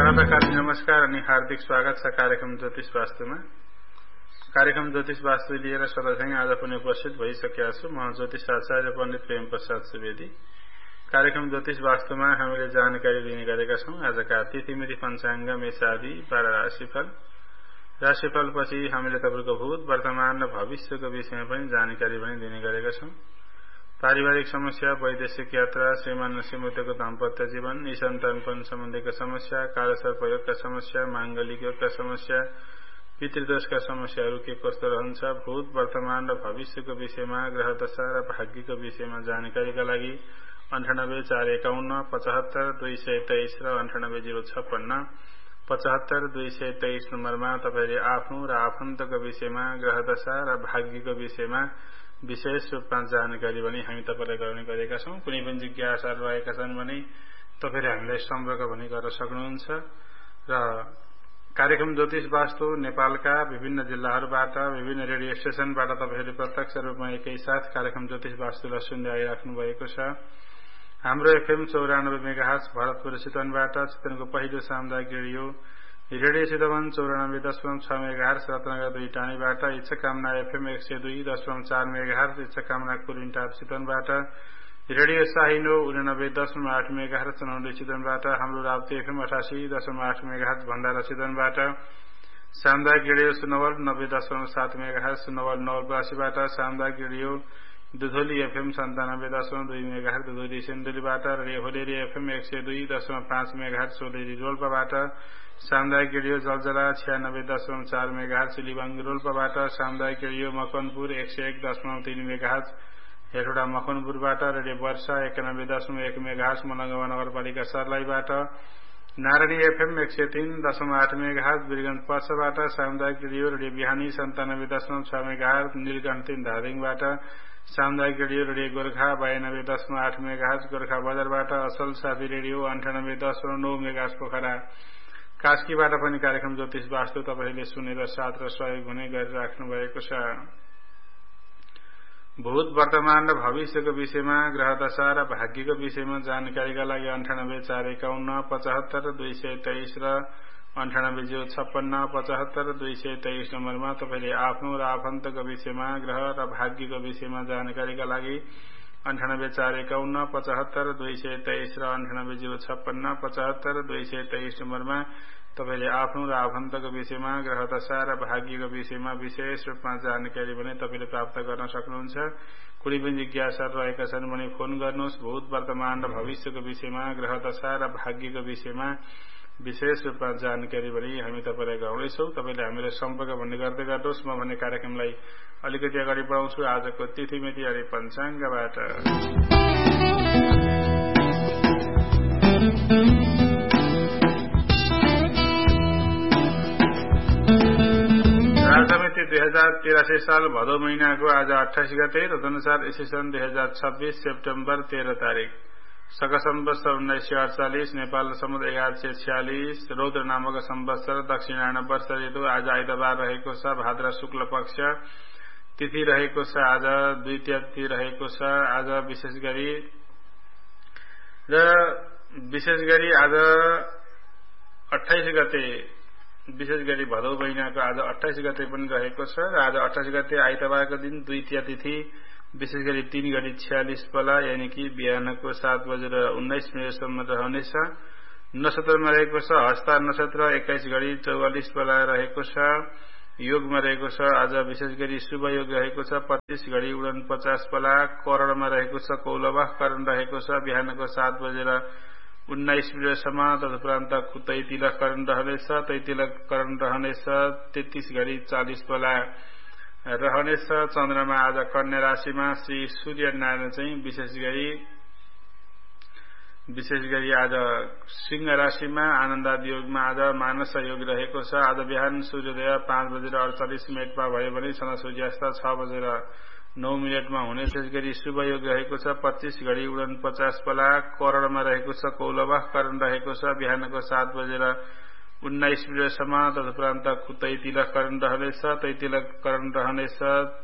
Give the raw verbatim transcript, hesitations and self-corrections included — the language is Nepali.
प्रातःकालीन नमस्कार अनि हार्दिक स्वागत छ कार्यक्रम ज्योतिष वास्तुमा। कार्यक्रम ज्योतिष वास्तु लिएर सदासँग आज पनि उपस्थित भइसकेका छु। म ज्योतिष आचार्य पण्डित प्रेम प्रसाद सुवेदी। कार्यक्रम ज्योतिष वास्तुमा हामीले जानकारी दिने गरेका छौं। आजका तिथिमिति पञ्चाङ्ग मेष आदि बाह्र राशिफल। राशिफलपछि हामीले तपाईको भूत वर्तमान र भविष्यको विषयमा पनि जानकारी पनि दिने गरेका छौं। पारिवारिक समस्या, वैदेशिक यात्रा, श्रीमान श्रीमतीको दाम्पत्य जीवन, निसन्तानपन सम्बन्धीका समस्या, कालसर्पयोगका समस्या, मांगलिक योगका समस्या, पितृदोषका समस्याहरू के कस्तो रहन्छ, भूत वर्तमान र भविष्यको विषयमा, ग्रह दशा र भाग्यको विषयमा जानकारीका लागि अन्ठानब्बे चार एकाउन्न पचहत्तर दुई सय तेइस र अन्ठानब्बे जीरो छप्पन्न पचहत्तर दुई सय तेइस नम्बरमा तपाईले आफ्नो र आफन्तको विषयमा, ग्रह दशा र भाग्यको विषयमा विशेष रूपमा जानकारी पनि हामी तपाईलाई गर्ने गरेका छौं। कुनै पनि जिज्ञासाहरू रहेका छन् भने तपाईले हामीलाई सम्पर्क पनि गर्न सक्नुहुन्छ। र कार्यक्रम ज्योतिष वास्तु नेपालका विभिन्न जिल्लाहरूबाट, विभिन्न रेडियो स्टेशनबाट तपाईहरुले प्रत्यक्ष रूपमा एकैसाथ कार्यक्रम ज्योतिष वास्तुलाई सुन्दै आइराख्नु भएको छ। हाम्रो एफएम चौरानब्बे मेगाहर्ज भरतपुर चितवनबाट, चितवनको पहिलो सामुदायिक रेडियो रेडियो चितवन चौरानब्बे दशमलव छ मेगाहर्ज रत्नगर दुई टाढीबाट, इच्छाकामना एफएम एक सय दुई दशमलव चार मेगाहर्ज इच्छाकामना कुरिन्टाप चितवनबाट, रेडियो साहिनो उनानब्बे दशमलव आठ मेगाहर्ज चनौली चितवनबाट, हाम्रो राप्ती एफएम अठासी दशमलव आठ मेगाहर्ज भण्डारा चितवनबाट, सामुदायिक रेडियो सुनवल नब्बे दशमलव सात मेगाहर्ज सुनवल नवलपरासीबाट, सामुदायिक रेडियो दुधोली एफएम सन्तानब्बे दशमलव दुई मेगाहर्ज दुधोली सिन्धुलीबाट, रेडियो होलेरी एफएम एक सय दुई दशमलव पाँच मेगाहर्ज सोलेरी रोल्पाबाट, सामुदायिक रेडियो जलजला छियानब्बे दशमलव चार मेगाहर्ज लिबाङ रोल्पाबाट, सामुदायिक रेडियो मकनपुर एक सय एक दशमलव तीन मेगाहर्ज हेटौडा मकनपुरबाट, रेडियो वर्षा एकानब्बे दशमलव एक मेगाहर्ज मलङ्गवा नगरपालिका सर्लाहीबाट, नारायणी एफएम एक सय तीन दशमलव आठ मेगाहर्ज वीरगञ्ज पर्साबाट, सामुदायिक रेडियो रेडियो बिहानी सन्तानब्बे दशमलव छ मेगाहर्ज नीलकण्ठ तीन धादिङबाट, सामुदायिक रेडियो रेडियो गोर्खा बयानब्बे दशमलव आठ मेगाहर्ज गोर्खा बजारबाट, असल साथी रेडियो अन्ठानब्बे दशमलव नौ मेगाहर्ज पोखरा कास्कीबाट पनि कार्यक्रम ज्योतिष वास्तु तपाईले सुनेर साथ र सहयोग हुने गरिराख्नु भएको छ। भूत वर्तमान र भविष्यको विषयमा, ग्रह दशा र भाग्यको विषयमा जानकारीका लागि अन्ठानब्बे चार एकाउन्न पचहत्तर दुई सय तेइस र अन्ठानब्बे जीरो छप्पन्न पचहत्तर दुई सय तेइस नम्बरमा तपाईले आफ्नो र आफन्तको विषयमा, ग्रह र भाग्यको विषयमा जानकारीका लागि अन्ठानब्बे चार एकाउन्न पचहत्तर दुई सय तेइस र अन्ठानब्बे जीरो छप्पन्न पचहत्तर दुई सय तेइस नम्बरमा तपाईले आफ्नो र आफन्तको विषयमा, ग्रह दशा र भाग्यको विषयमा विशेष रूपमा जानकारी पनि तपाईले प्राप्त गर्न सक्नुहुन्छ। कुनै पनि जिज्ञासाहरू रहेका छन् भने फोन गर्नुहोस्। भूत वर्तमान र भविष्यको विषयमा, ग्रह दशा र भाग्यको विषयमा विशेष रूपमा जानकारी पनि हामी तपाईलाई गराउनेछौँ। तपाईले हामीलाई सम्पर्क भन्ने गर्दै गर्नुहोस्। म भन्ने कार्यक्रमलाई अलिकति अगाडि बढाउँछु आजको तिथिमिति अनि पञ्चाङ्गबाट। राजमिति दुई हजार तिरासी साल भदौ महिनाको आज अठाइस गते, तदनुसार ईस्वी दुई हजार छब्बीस सेप्टेम्बर तेह्र तारिक, शक सम्वत्सर उन्नाइस सय अडचालिस, नेपाल सम्वत एघार सय छ्यालिस, रौद्र नामक सम्वत्सर, दक्षिणायन वर्ष ऋतु, आज आइतबार रहेको छ, भाद्र शुक्ल पक्ष, तिथि रहेको छ आज द्वितीय तिथि रहेको छ आज, विशेष गरी र विशेष गरी आज अट्ठाइस गते, विशेष गरी भदौ महिनाको आज अट्ठाइस गते पनि रहेको छ र आज अट्ठाइस गते आइतबारको दिन द्वितीय तिथि, विशेष गरी तीन घडी छ्यालिस बेला यानी कि बिहानको सात बजेर उन्नाइस मिनटसम्म रहनेछ। नक्षत्रमा रहेको छ हस्ता नक्षत्र, एक्काइस घडी चौवालिस बेला रहेको छ। योगमा रहेको छ आज विशेष गरी शुभ योग रहेको छ पच्चीस घडी उनपचास बेला। करणमा रहेको छ कौलव करण रहेको छ बिहानको सात बजेर उन्नाइस मिनटसम्म। तदुपरान्त तैतिलक करण रहनेछ, तैतिलक करण रहनेछ तेत्तीस घडी चालिस बेला रहनेछ। चन्द्रमा आज कन्या राशिमा, श्री सूर्य नारायण चाहिँ विशेष गरी विशेष गरी आज सिंह राशिमा, आनन्दादि योगमा आज मानस योग रहेको छ। आज बिहान सूर्योदय पाँच बजेर अडचालिस मिनटमा भयो भने सन सूर्यास्त छ बजेर नौ मिनटमा हुने। त्यस गरी शुभ योग रहेको छ पच्चीस घडी उनपचास बेला। करणमा रहेको छ कौलव करण रहेको छ बिहानको सात बजेर उन्नाइस मिनटसम्म। तदुपरान्त तैतिलक करण रहनेछ, तैतिलक करण रहनेछ